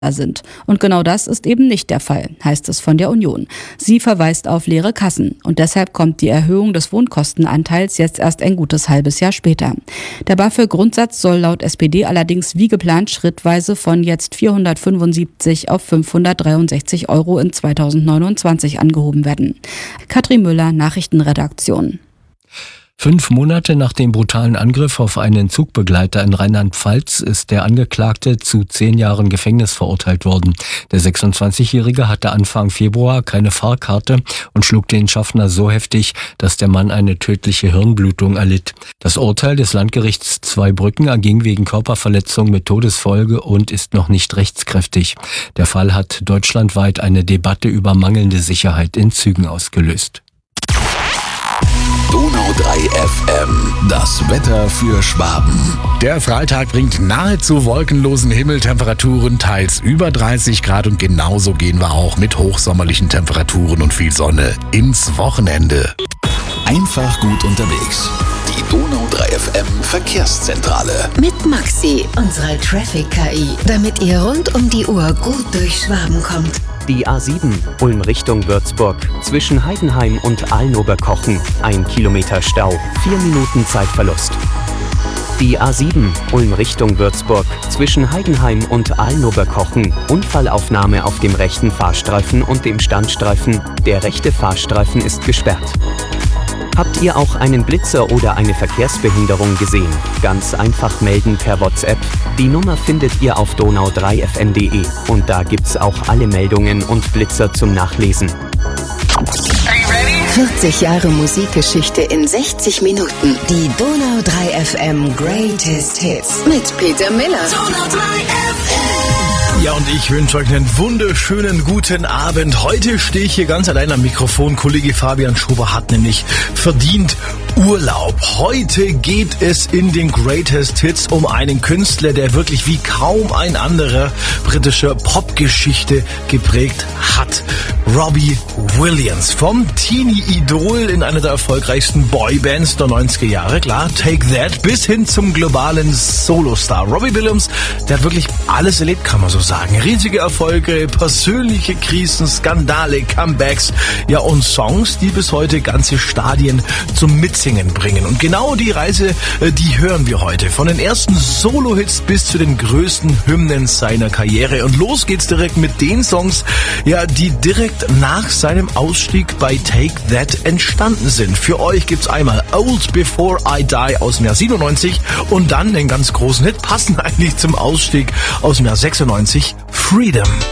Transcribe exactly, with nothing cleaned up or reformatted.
sind. Und genau das ist eben nicht der Fall, heißt es von der Union. Sie verweist auf leere Kassen und deshalb kommt die Erhöhung des Wohnkostenanteils jetzt erst ein gutes halbes Jahr später. Der BAföG-Grundsatz soll laut S P D allerdings wie geplant schrittweise von jetzt vierhundertfünfundsiebzig auf fünfhundertdreiundsechzig Euro in zweitausendneunundzwanzig angehoben werden. Katrin Müller, Nachrichtenredaktion. Fünf Monate nach dem brutalen Angriff auf einen Zugbegleiter in Rheinland-Pfalz ist der Angeklagte zu zehn Jahren Gefängnis verurteilt worden. Der sechsundzwanzigjährige hatte Anfang Februar keine Fahrkarte und schlug den Schaffner so heftig, dass der Mann eine tödliche Hirnblutung erlitt. Das Urteil des Landgerichts Zweibrücken erging wegen Körperverletzung mit Todesfolge und ist noch nicht rechtskräftig. Der Fall hat deutschlandweit eine Debatte über mangelnde Sicherheit in Zügen ausgelöst. Donau drei F M, das Wetter für Schwaben. Der Freitag bringt nahezu wolkenlosen Himmel, Temperaturen teils über dreißig Grad und genauso gehen wir auch mit hochsommerlichen Temperaturen und viel Sonne ins Wochenende. Einfach gut unterwegs. Die Donau drei F M Verkehrszentrale. Mit Maxi, unserer Traffic-K I, damit ihr rund um die Uhr gut durch Schwaben kommt. Die A sieben, Ulm Richtung Würzburg, zwischen Heidenheim und Alnoberkochen, ein Kilometer Stau, vier Minuten Zeitverlust. Die A sieben, Ulm Richtung Würzburg, zwischen Heidenheim und Alnoberkochen, Unfallaufnahme auf dem rechten Fahrstreifen und dem Standstreifen, der rechte Fahrstreifen ist gesperrt. Habt ihr auch einen Blitzer oder eine Verkehrsbehinderung gesehen? Ganz einfach melden per WhatsApp. Die Nummer findet ihr auf donau drei f m punkt de und da gibt's auch alle Meldungen und Blitzer zum Nachlesen. vierzig Jahre Musikgeschichte in sechzig Minuten. Die Donau drei F M Greatest Hits mit Peter Miller. Donau drei F M. Ja, und ich wünsche euch einen wunderschönen guten Abend. Heute stehe ich hier ganz allein am Mikrofon. Kollege Fabian Schober hat nämlich verdient Urlaub. Heute geht es in den Greatest Hits um einen Künstler, der wirklich wie kaum ein anderer britischer Popgeschichte geprägt hat. Robbie Williams, vom Teenie-Idol in einer der erfolgreichsten Boybands der neunziger Jahre, klar, Take That, bis hin zum globalen Solostar. Robbie Williams, der hat wirklich alles erlebt, kann man so sagen. Riesige Erfolge, persönliche Krisen, Skandale, Comebacks, ja, und Songs, die bis heute ganze Stadien zum Mitsingen bringen. Und genau die Reise, die hören wir heute. Von den ersten Solo-Hits bis zu den größten Hymnen seiner Karriere. Und los geht's direkt mit den Songs, ja, die direkt nach seinem Ausstieg bei Take That entstanden sind. Für euch gibt's einmal Old Before I Die aus dem Jahr siebenundneunzig und dann den ganz großen Hit, passend eigentlich zum Ausstieg, aus dem Jahr sechsundneunzig, Freedom.